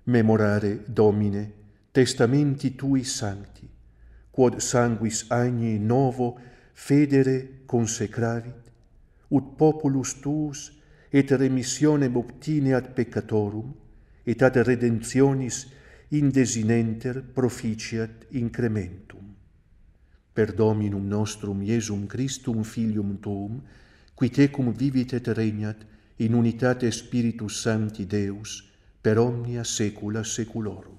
Memorare, Domine, testamenti Tui sancti, quod sanguis agni novo federe consecravit, ut populus Tuus et remissionem obtine ad peccatorum, et ad redemptionis indesinenter proficiat incrementum. Per Dominum nostrum Iesum Christum Filium Tuum, qui tecum vivit et regnat in unitate Spiritus Sancti Deus, per omnia saecula saeculorum.